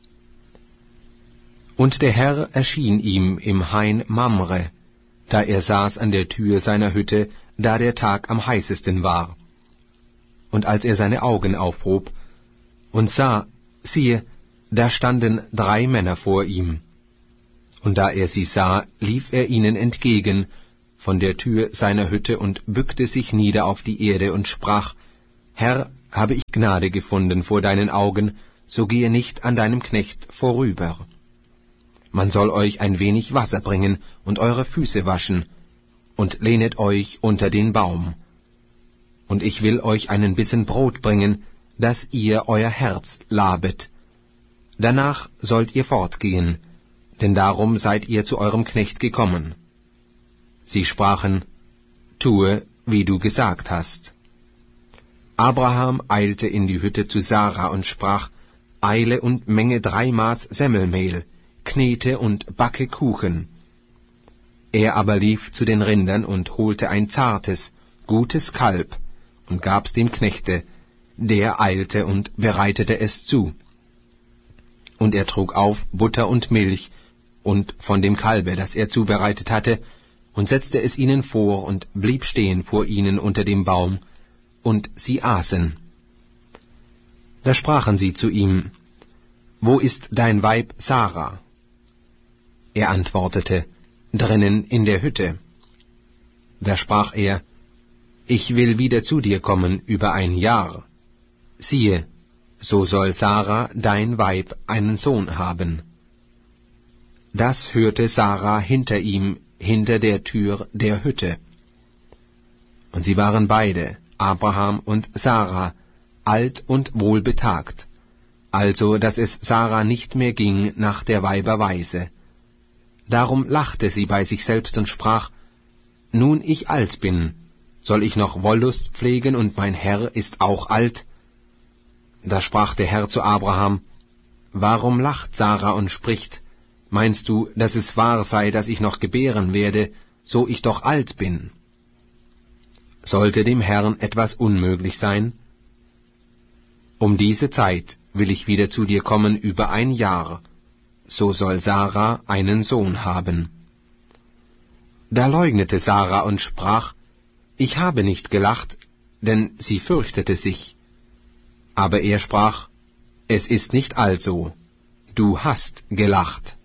Und der Herr erschien ihm im Hain Mamre, da er saß an der Tür seiner Hütte, da der Tag am heißesten war. Und als er seine Augen aufhob und sah, siehe, da standen drei Männer vor ihm. Und da er sie sah, lief er ihnen entgegen, von der Tür seiner Hütte und bückte sich nieder auf die Erde und sprach, Herr, habe ich Gnade gefunden vor deinen Augen, so gehe nicht an deinem Knecht vorüber. Man soll euch ein wenig Wasser bringen und eure Füße waschen, und lehnet euch unter den Baum. Und ich will euch einen Bissen Brot bringen, dass ihr euer Herz labet. Danach sollt ihr fortgehen, denn darum seid ihr zu eurem Knecht gekommen. Sie sprachen, tue, wie du gesagt hast. Abraham eilte in die Hütte zu Sarah und sprach, eile und menge drei Maß Semmelmehl, knete und backe Kuchen. Er aber lief zu den Rindern und holte ein zartes, gutes Kalb und gab's dem Knechte, der eilte und bereitete es zu. Und er trug auf Butter und Milch und von dem Kalbe, das er zubereitet hatte, und setzte es ihnen vor und blieb stehen vor ihnen unter dem Baum, und sie aßen. Da sprachen sie zu ihm, Wo ist dein Weib Sarah? Er antwortete, drinnen in der Hütte. Da sprach er, Ich will wieder zu dir kommen über ein Jahr. Siehe, so soll Sarah, dein Weib, einen Sohn haben. Das hörte Sarah hinter ihm, hinter der Tür der Hütte. Und sie waren beide, Abraham und Sarah, alt und wohlbetagt, also dass es Sarah nicht mehr ging nach der Weiber Weise. Darum lachte sie bei sich selbst und sprach, Nun ich alt bin, soll ich noch Wollust pflegen, und mein Herr ist auch alt? Da sprach der Herr zu Abraham, Warum lacht Sarah und spricht, Meinst du, dass es wahr sei, dass ich noch gebären werde, so ich doch alt bin? Sollte dem Herrn etwas unmöglich sein? Um diese Zeit will ich wieder zu dir kommen über ein Jahr, so soll Sarah einen Sohn haben. Da leugnete Sarah und sprach, Ich habe nicht gelacht, denn sie fürchtete sich. Aber er sprach, Es ist nicht also, du hast gelacht.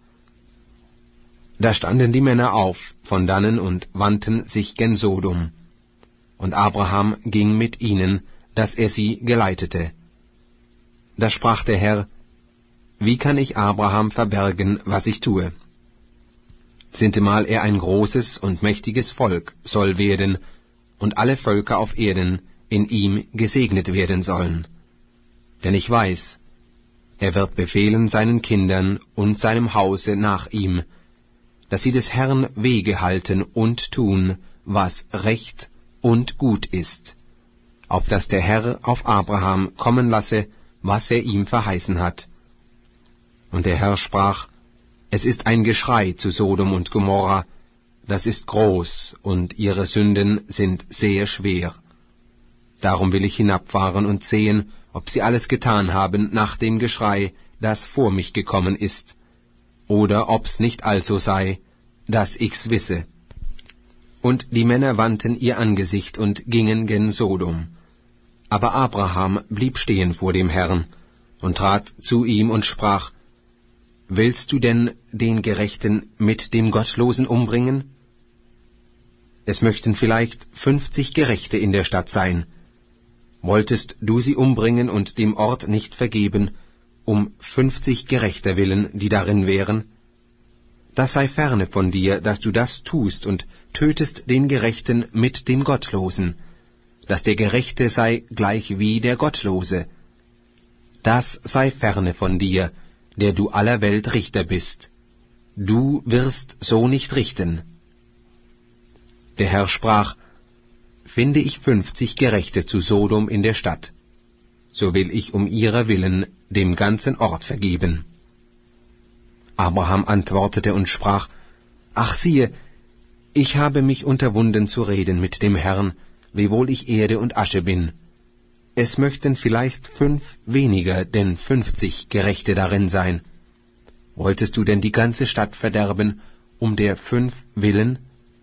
Da standen die Männer auf von dannen und wandten sich gen Sodom. Und Abraham ging mit ihnen, dass er sie geleitete. Da sprach der Herr, Wie kann ich Abraham verbergen, was ich tue? Sintemal er ein großes und mächtiges Volk soll werden, und alle Völker auf Erden in ihm gesegnet werden sollen. Denn ich weiß, er wird befehlen seinen Kindern und seinem Hause nach ihm, dass sie des Herrn Wege halten und tun, was recht und gut ist, auf dass der Herr auf Abraham kommen lasse, was er ihm verheißen hat. Und der Herr sprach, Es ist ein Geschrei zu Sodom und Gomorra, das ist groß, und ihre Sünden sind sehr schwer. Darum will ich hinabfahren und sehen, ob sie alles getan haben nach dem Geschrei, das vor mich gekommen ist, oder ob's nicht also sei, dass ich's wisse. Und die Männer wandten ihr Angesicht und gingen gen Sodom. Aber Abraham blieb stehen vor dem Herrn und trat zu ihm und sprach, Willst du denn den Gerechten mit dem Gottlosen umbringen? Es möchten vielleicht fünfzig Gerechte in der Stadt sein. Wolltest du sie umbringen und dem Ort nicht vergeben, um fünfzig Gerechter willen, die darin wären? Das sei ferne von dir, dass du das tust und tötest den Gerechten mit dem Gottlosen, dass der Gerechte sei gleich wie der Gottlose. Das sei ferne von dir, der du aller Welt Richter bist. Du wirst so nicht richten. Der Herr sprach, Finde ich fünfzig Gerechte zu Sodom in der Stadt, so will ich um ihrer willen dem ganzen Ort vergeben. Abraham antwortete und sprach, Ach siehe, ich habe mich unterwunden zu reden mit dem Herrn, wiewohl ich Erde und Asche bin. Es möchten vielleicht fünf weniger denn fünfzig Gerechte darin sein. Wolltest du denn die ganze Stadt verderben, um der fünf willen?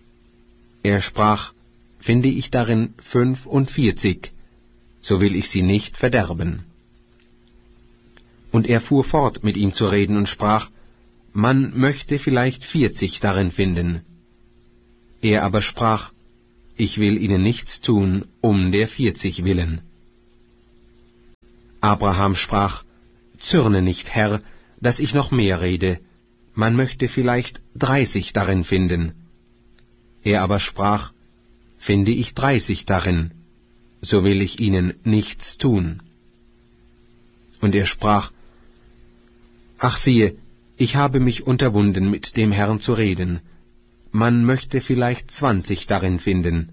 Er sprach, Finde ich darin fünfundvierzig, so will ich sie nicht verderben. Und er fuhr fort mit ihm zu reden und sprach, Man möchte vielleicht vierzig darin finden. Er aber sprach, ich will ihnen nichts tun, um der vierzig willen. Abraham sprach, zürne nicht, Herr, dass ich noch mehr rede, man möchte vielleicht dreißig darin finden. Er aber sprach, finde ich dreißig darin, so will ich ihnen nichts tun. Und er sprach, ach siehe, ich habe mich unterwunden, mit dem Herrn zu reden, man möchte vielleicht zwanzig darin finden.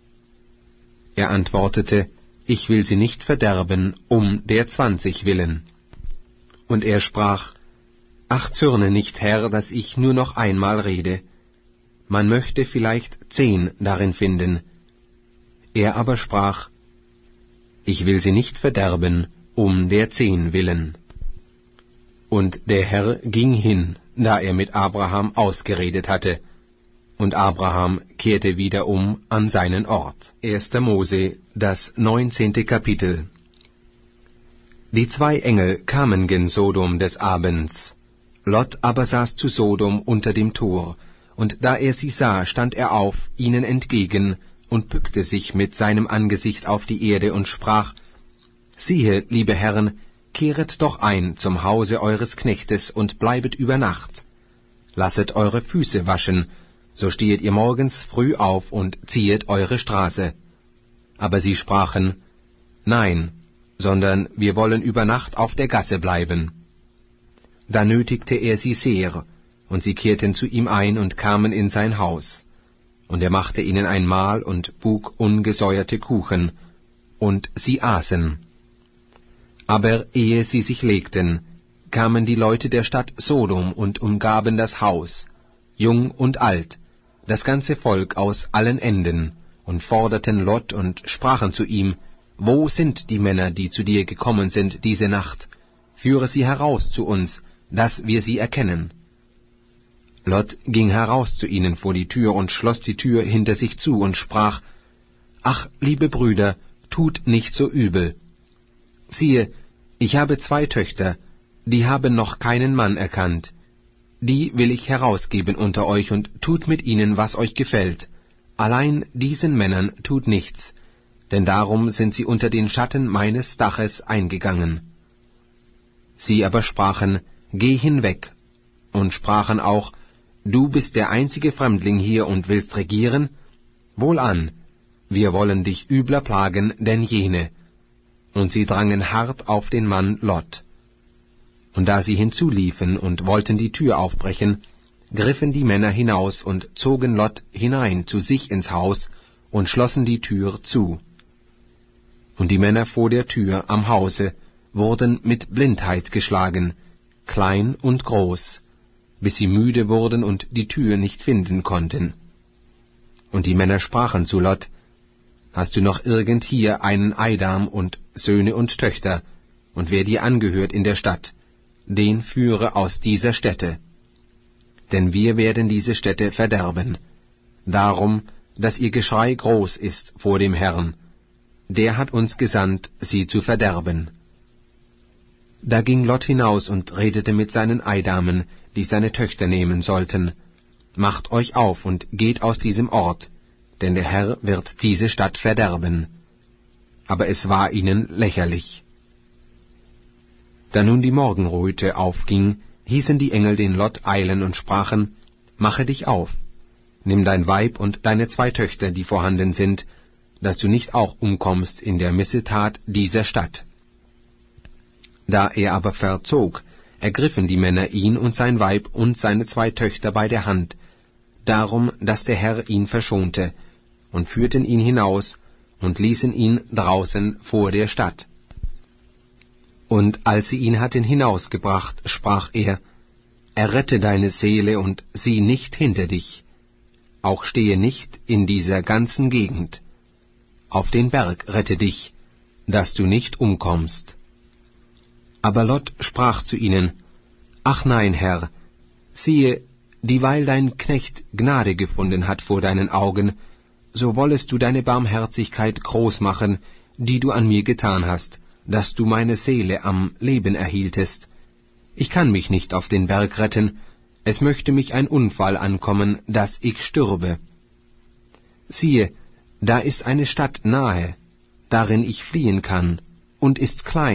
Er antwortete, ich will sie nicht verderben, um der zwanzig willen. Und er sprach, ach zürne nicht, Herr, dass ich nur noch einmal rede, man möchte vielleicht zehn darin finden. Er aber sprach, ich will sie nicht verderben, um der zehn willen. Und der Herr ging hin, da er mit Abraham ausgeredet hatte, und Abraham kehrte wieder um an seinen Ort. erster Mose, das neunzehnte Kapitel. Die zwei Engel kamen gen Sodom des Abends. Lot aber saß zu Sodom unter dem Tor, und da er sie sah, stand er auf, ihnen entgegen, und bückte sich mit seinem Angesicht auf die Erde und sprach, siehe, liebe Herren, kehret doch ein zum Hause eures Knechtes und bleibet über Nacht. Lasset eure Füße waschen, so stehet ihr morgens früh auf und ziehet eure Straße. Aber sie sprachen, nein, sondern wir wollen über Nacht auf der Gasse bleiben. Da nötigte er sie sehr, und sie kehrten zu ihm ein und kamen in sein Haus. Und er machte ihnen ein Mahl und buk ungesäuerte Kuchen, und sie aßen. Aber ehe sie sich legten, kamen die Leute der Stadt Sodom und umgaben das Haus, jung und alt, das ganze Volk aus allen Enden, und forderten Lot und sprachen zu ihm, wo sind die Männer, die zu dir gekommen sind diese Nacht? Führe sie heraus zu uns, dass wir sie erkennen. Lot ging heraus zu ihnen vor die Tür und schloss die Tür hinter sich zu und sprach, ach, liebe Brüder, tut nicht so übel. Siehe, ich habe zwei Töchter, die haben noch keinen Mann erkannt. Die will ich herausgeben unter euch, und tut mit ihnen, was euch gefällt. Allein diesen Männern tut nichts, denn darum sind sie unter den Schatten meines Daches eingegangen. Sie aber sprachen, geh hinweg, und sprachen auch, du bist der einzige Fremdling hier und willst regieren? Wohlan, wir wollen dich übler plagen denn jene. Und sie drangen hart auf den Mann Lot. Und da sie hinzuliefen und wollten die Tür aufbrechen, griffen die Männer hinaus und zogen Lot hinein zu sich ins Haus und schlossen die Tür zu. Und die Männer vor der Tür am Hause wurden mit Blindheit geschlagen, klein und groß, bis sie müde wurden und die Tür nicht finden konnten. Und die Männer sprachen zu Lot, hast du noch irgend hier einen Eidam und Söhne und Töchter, und wer dir angehört in der Stadt, den führe aus dieser Stätte. Denn wir werden diese Stätte verderben, darum, dass ihr Geschrei groß ist vor dem Herrn. Der hat uns gesandt, sie zu verderben. Da ging Lot hinaus und redete mit seinen Eidamen, die seine Töchter nehmen sollten. Macht euch auf und geht aus diesem Ort, denn der Herr wird diese Stadt verderben. Aber es war ihnen lächerlich. Da nun die Morgenröte aufging, hießen die Engel den Lot eilen und sprachen, mache dich auf, nimm dein Weib und deine zwei Töchter, die vorhanden sind, dass du nicht auch umkommst in der Missetat dieser Stadt. Da er aber verzog, ergriffen die Männer ihn und sein Weib und seine zwei Töchter bei der Hand, darum, dass der Herr ihn verschonte, und führten ihn hinaus und ließen ihn draußen vor der Stadt. Und als sie ihn hatten hinausgebracht, sprach er, errette deine Seele und sieh nicht hinter dich, auch stehe nicht in dieser ganzen Gegend. Auf den Berg rette dich, dass du nicht umkommst. Aber Lot sprach zu ihnen, ach nein, Herr, siehe, dieweil dein Knecht Gnade gefunden hat vor deinen Augen, so wollest du deine Barmherzigkeit groß machen, die du an mir getan hast, dass du meine Seele am Leben erhieltest. Ich kann mich nicht auf den Berg retten, es möchte mich ein Unfall ankommen, dass ich stürbe. Siehe, da ist eine Stadt nahe, darin ich fliehen kann, und ist's klein.